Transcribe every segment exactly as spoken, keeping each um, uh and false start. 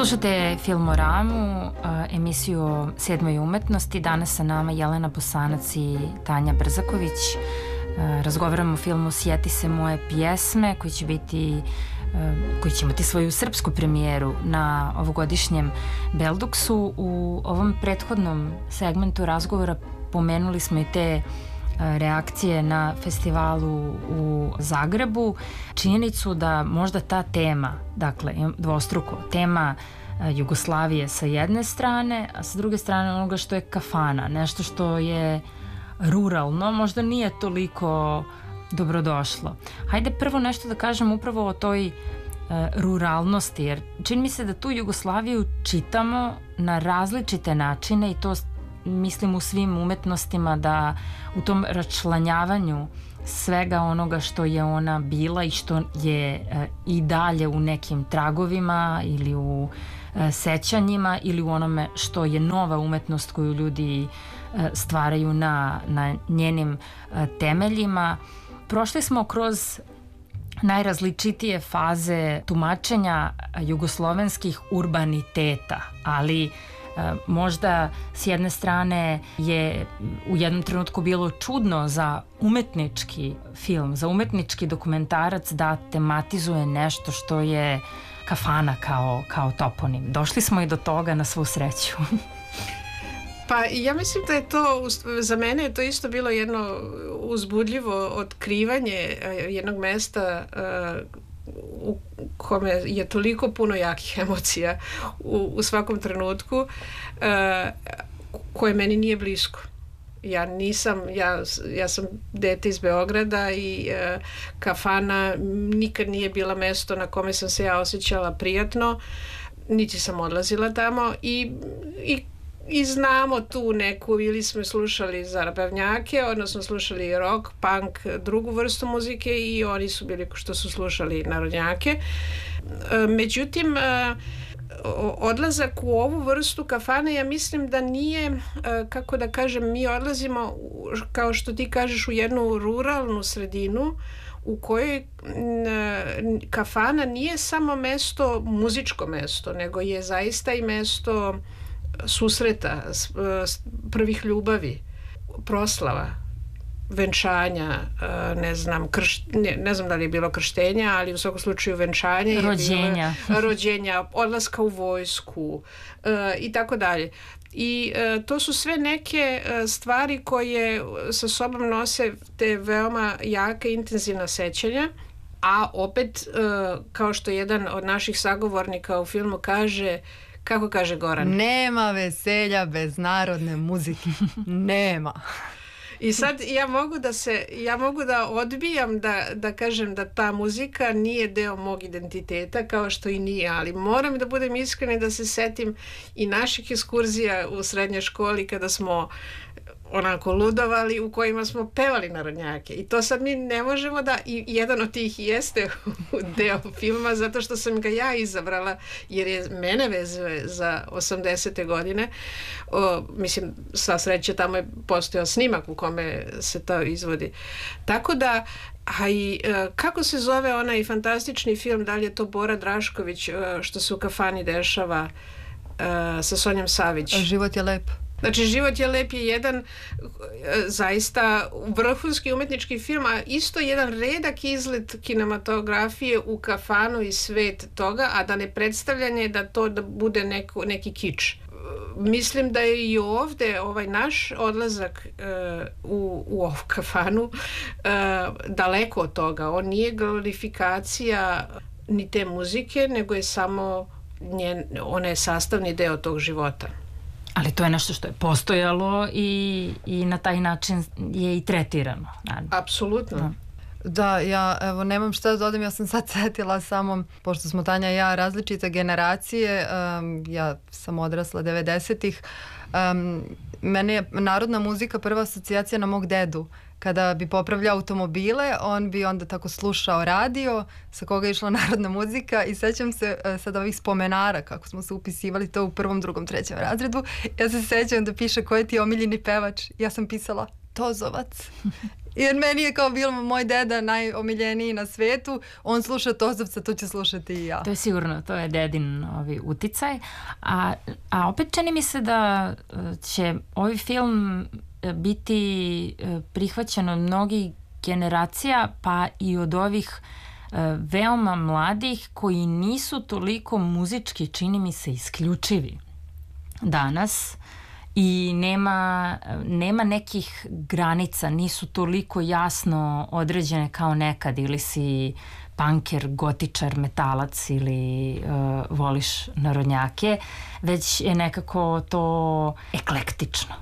Slušate Filmoramu, emisiju o sedmoj umetnosti. Danas sa nama Jelena Bosanac i Tanja Brzaković. Razgovaramo o filmu Sjeti se moje pjesme, koji će biti koji će imati svoju srpsku premijeru na ovogodišnjem Belduksu. U ovom prethodnom segmentu razgovora pomenuli smo i te reakcije na festivalu u Zagrebu, činjenicu da možda ta tema, dakle dvostruko, tema Jugoslavije sa jedne strane, a sa druge strane onoga što je kafana, nešto što je ruralno, možda nije toliko dobrodošlo. Hajde prvo nešto da kažem upravo o toj e, ruralnosti, jer čini mi se da tu Jugoslaviju čitamo na različite načine i to mislim u svim umetnostima, da u tom račlanjavanju svega onoga što je ona bila i što je e, i dalje u nekim tragovima ili u e, sećanjima ili u onome što je nova umetnost koju ljudi e, stvaraju na, na njenim e, temeljima. Prošli smo kroz najrazličitije faze tumačenja jugoslovenskih urbaniteta, ali možda s jedne strane je u jednom trenutku bilo čudno za umetnički film, za umetnički dokumentarac da tematizuje nešto što je kafana kao, kao toponim. Došli smo i do toga na svu sreću. Pa ja mislim da je to, za mene je to isto bilo jedno uzbudljivo otkrivanje jednog mesta u kome je toliko puno jakih emocija u, u svakom trenutku, uh, koje meni nije blisko. Ja nisam, ja, ja sam dete iz Beograda i uh, kafana nikad nije bila mesto na kome sam se ja osjećala prijatno, niti sam odlazila tamo i, i I znamo tu neku, ili smo slušali zarabavnjake, odnosno slušali rock, punk, drugu vrstu muzike i oni su bili što su slušali narodnjake. Međutim, odlazak u ovu vrstu kafane, ja mislim da nije, kako da kažem, mi odlazimo, kao što ti kažeš, u jednu ruralnu sredinu u kojoj kafana nije samo mesto, muzičko mesto, nego je zaista i mesto susreta, prvih ljubavi, proslava, venčanja, ne znam, krš, ne, ne znam da li je bilo krštenja, ali u svakom slučaju venčanja, rođenja, bilo, rođenja, odlaska u vojsku i tako dalje. I uh, to su sve neke uh, stvari koje sa sobom nose te veoma jake, intenzivna sećanja, a opet, uh, kao što jedan od naših sagovornika u filmu kaže, kako kaže Goran? Nema veselja bez narodne muzike. Nema. I sad ja mogu da se, ja mogu da odbijam da, da kažem da ta muzika nije deo mog identiteta, kao što i nije, ali moram da budem iskrena i da se setim i naših ekskurzija u srednjoj školi kada smo onako ludovali, u kojima smo pevali narodnjake. I to sad mi ne možemo da, i jedan od tih jeste deo filma, zato što sam ga ja izabrala, jer je mene vezuje za osamdesete godine. O, mislim, sva sreća, tamo je postojao snimak u kome se to izvodi. Tako da, a i kako se zove onaj fantastični film, da li je to Bora Drašković, što se u kafani dešava sa Sonjom Savić? Život je lep. Znači, Život je lep je jedan zaista vrhunski umetnički film, a isto jedan redak izlet kinematografije u kafanu i svet toga, a da ne predstavljanje da to da bude neko, neki kič. Mislim da je i ovde ovaj naš odlazak uh, u, u ovu kafanu uh, daleko od toga. On nije glorifikacija ni te muzike, nego je samo njen, ona je sastavni deo tog života. Ali to je nešto što je postojalo i, i na taj način je i tretirano. Naravno. Apsolutno. Da. Da, ja evo nemam šta da dodam, ja sam sad setila samo, pošto smo Tanja i ja različite generacije, um, ja sam odrasla devedesetih, um, mene je narodna muzika prva asocijacija na mog dedu. Kada bi popravljao automobile, on bi onda tako slušao radio sa koga je išla narodna muzika i sećam se uh, sad ovih spomenara kako smo se upisivali to u prvom, drugom, trećem razredu. Ja se sećam da piše ko je ti omiljeni pevač. Ja sam pisala Tozovac. Jer meni je kao bilo moj deda najomiljeniji na svetu, on sluša Tozovca, to ću slušati i ja. To je sigurno, to je dedin ovi uticaj. A, a opet čini mi se da će ovaj film biti prihvaćen od mnogih generacija, pa i od ovih veoma mladih koji nisu toliko muzički, čini mi se, isključivi danas i nema, nema nekih granica, nisu toliko jasno određene kao nekad, ili si punker, gotičar, metalac ili uh, voliš narodnjake, već je nekako to eklektično.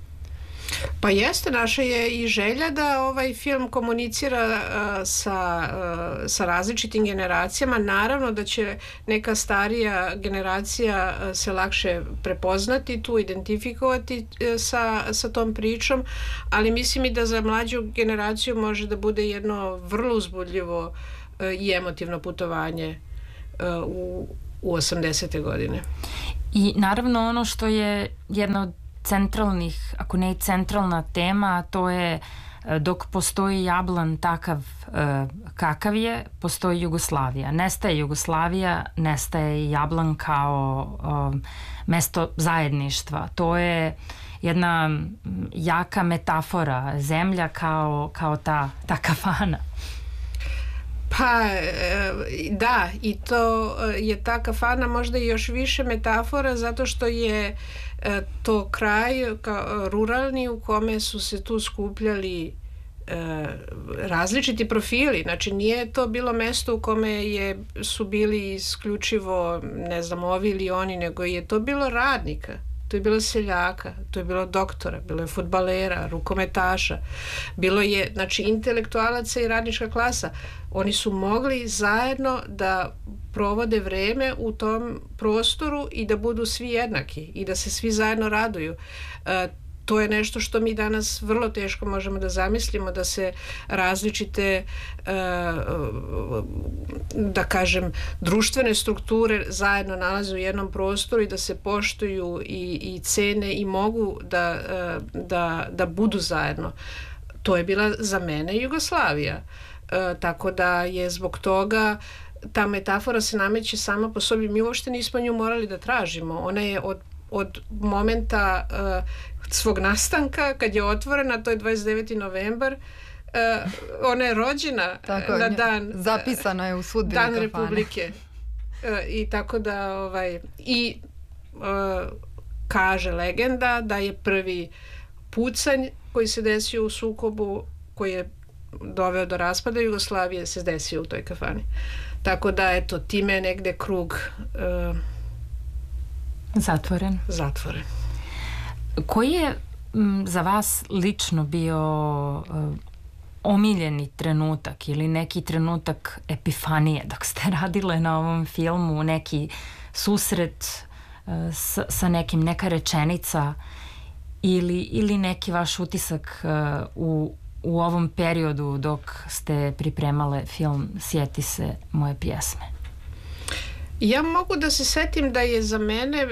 Pa jeste, naša je i želja da ovaj film komunicira uh, sa, uh, sa različitim generacijama. Naravno da će neka starija generacija uh, se lakše prepoznati tu, identifikovati uh, sa, sa tom pričom, ali mislim i da za mlađu generaciju može da bude jedno vrlo uzbudljivo uh, i emotivno putovanje uh, u, u osamdesete godine. I naravno ono što je jedna od centralnih, ako ne i centralna tema, to je dok postoji Jablan takav kakav je, postoji Jugoslavija. Nestaje Jugoslavija, nestaje i Jablan kao mesto zajedništva. To je jedna jaka metafora, zemlja kao, kao ta, ta kafana. Pa da, i to je ta kafana možda i još više metafora zato što je to kraj kao ruralni u kome su se tu skupljali e, različiti profili. Znači nije to bilo mesto u kome je, su bili isključivo ne znam ovi ili oni, nego je to bilo radnika. To je bilo seljaka, to je bilo doktora, bilo je fudbalera, rukometaša, bilo je, znači, intelektualaca i radnička klasa. Oni su mogli zajedno da provode vreme u tom prostoru i da budu svi jednaki i da se svi zajedno raduju. E, to je nešto što mi danas vrlo teško možemo da zamislimo, da se različite, da kažem, društvene strukture zajedno nalaze u jednom prostoru i da se poštuju i, i cene i mogu da, da, da budu zajedno. To je bila za mene Jugoslavija. Tako da je zbog toga ta metafora se nameće sama po sobi. Mi uopšte nismo nju morali da tražimo. Ona je od, od momenta uh, svog nastanka, kad je otvorena, to je dvadeset deveti novembar, uh, ona je rođena tako, na dan... Zapisano je u sudbini Dan kafane. Republike. Uh, I tako da... Ovaj, i uh, kaže legenda da je prvi pucanj koji se desio u sukobu, koji je doveo do raspada Jugoslavije, se desio u toj kafani. Tako da, eto, time je negde krug uh, zatvoren. zatvoren. Koji je m, za vas lično bio uh, omiljeni trenutak ili neki trenutak epifanije dok ste radile na ovom filmu, neki susret uh, sa, sa nekim, neka rečenica ili, ili neki vaš utisak uh, u u ovom periodu dok ste pripremale film Sjeti se moje pjesme? Ja mogu da se setim da je za mene uh,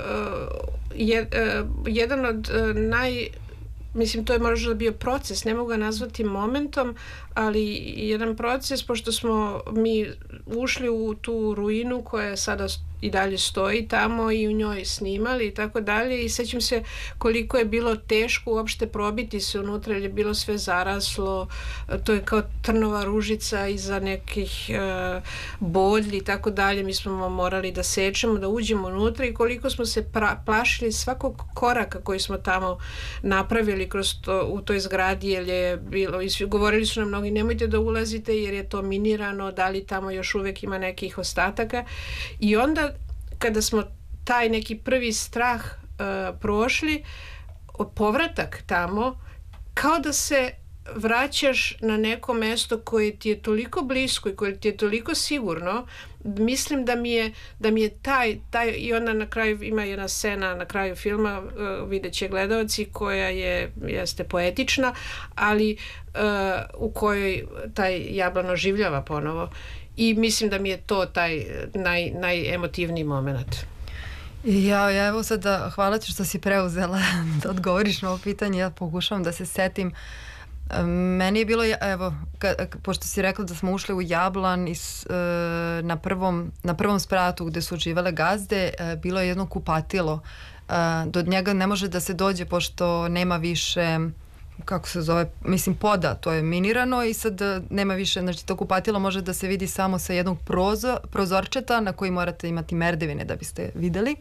je, uh, jedan od uh, naj... Mislim, to je možda bio proces, ne mogu ga nazvati momentom, ali jedan proces, pošto smo mi ušli u tu ruinu koja sada i dalje stoji tamo i u njoj snimali i tako dalje, i sećam se koliko je bilo teško uopšte probiti se unutra, jer je bilo sve zaraslo, to je kao trnova ružica iza nekih uh, bolji i tako dalje. Mi smo morali da sečemo, da uđemo unutra, i koliko smo se pra- plašili svakog koraka koji smo tamo napravili kroz to, u toj zgradi, jer je bilo, i svi, govorili su nam mnogi, nemojte da ulazite jer je to minirano, da li tamo još uvek ima nekih ostataka. I onda kada smo taj neki prvi strah uh, prošli, povratak tamo, kao da se vraćaš na neko mesto koje ti je toliko blisko i koje ti je toliko sigurno. Mislim da mi je, da mi je taj, taj, i onda na kraju ima jedna scena na kraju filma, uh, vidjet će gledaoci, koja je, jeste poetična, ali uh, u kojoj taj Jablan oživljava ponovo. I mislim da mi je to taj naj, najemotivniji moment. Ja, ja evo sada, hvala ti što si preuzela da odgovoriš na ovo pitanje. Ja pokušavam da se setim Meni je bilo, evo, ka, pošto si rekla da smo ušli u Jablan i s, e, na, prvom, na prvom spratu gde su živele gazde, e, bilo je jedno kupatilo. E, do njega ne može da se dođe pošto nema više, kako se zove, mislim poda, to je minirano i sad nema više, znači to kupatilo može da se vidi samo sa jednog prozor, prozorčeta na koji morate imati merdevine da biste videli.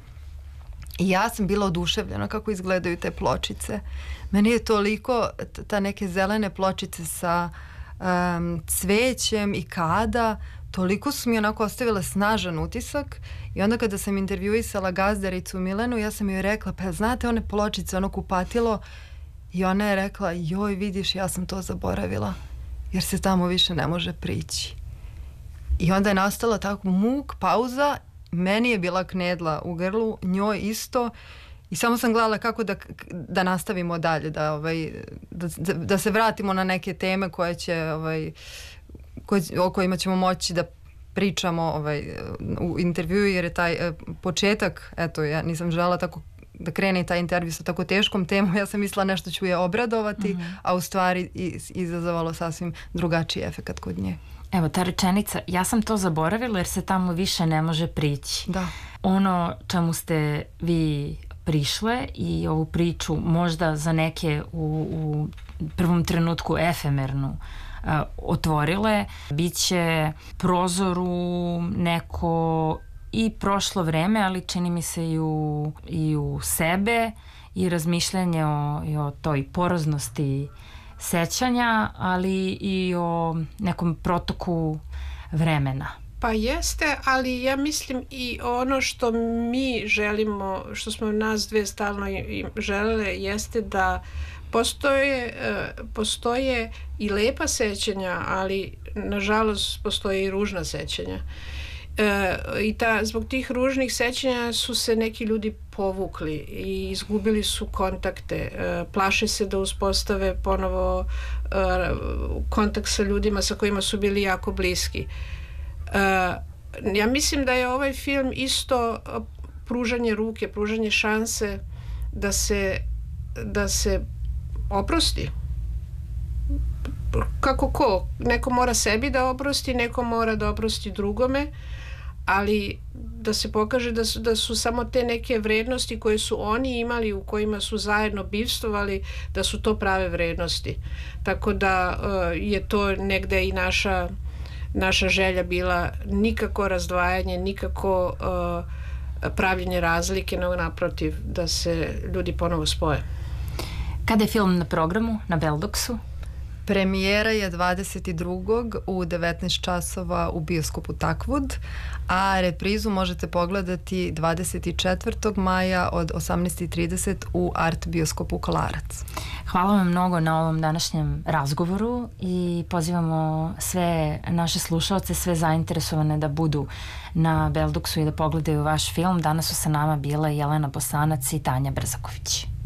I ja sam bila oduševljena kako izgledaju te pločice. Meni je toliko, ta neke zelene pločice sa um, cvećem i kada, toliko su mi onako ostavile snažan utisak i onda kada sam intervjuisala gazdaricu Milenu, ja sam joj rekla, pa znate one pločice, ono kupatilo, i ona je rekla, joj vidiš, ja sam to zaboravila, jer se tamo više ne može prići. I onda je nastala tako muk, pauza, meni je bila knedla u grlu, njoj isto, i samo sam gledala kako da, da nastavimo dalje, da, ovaj, da, da se vratimo na neke teme koje će, ovaj, koje, o kojima ćemo moći da pričamo ovaj, u intervjuu, jer je taj eh, početak, eto, ja nisam želela tako da krene taj intervju sa tako teškom temom, ja sam mislila nešto ću je obradovati, mm-hmm. a u stvari izazvalo sasvim drugačiji efekat kod nje. Evo, ta rečenica, ja sam to zaboravila jer se tamo više ne može prići. Da. Ono čemu ste vi prišle i ovu priču možda za neke u, u prvom trenutku efemernu uh, otvorile, bit će prozor u neko i prošlo vreme, ali čini mi se i u, i u sebe i razmišljanje o, i o toj poroznosti sećanja, ali i o nekom protoku vremena. Pa jeste, ali ja mislim i ono što mi želimo, što smo nas dve stalno želele, jeste da postoje, postoje i lepa sećanja, ali nažalost postoje i ružna sećanja. E, i ta, zbog tih ružnih sećanja su se neki ljudi povukli i izgubili su kontakte, e, plaše se da uspostave ponovo e, kontakt sa ljudima sa kojima su bili jako bliski. E, ja mislim da je ovaj film isto pružanje ruke, pružanje šanse da se, da se oprosti. Kako ko? Neko mora sebi da oprosti, neko mora da oprosti drugome, ali da se pokaže da su, da su samo te neke vrednosti koje su oni imali, u kojima su zajedno bivstvovali, da su to prave vrednosti. Tako da uh, je to negde i naša, naša želja bila, nikako razdvajanje, nikako uh, pravljenje razlike, nego naprotiv, da se ljudi ponovo spoje. Kada je film na programu, na Beldoksu? Premijera je dvadeset drugog u devetnaest časova u bioskopu Takvud, a reprizu možete pogledati dvadeset četvrtog maja od osamnaest i trideset u Art bioskopu Kolarac. Hvala vam mnogo na ovom današnjem razgovoru i pozivamo sve naše slušalce, sve zainteresovane da budu na Beldoksu i da pogledaju vaš film. Danas su sa nama bile Jelena Bosanac i Tanja Brzaković.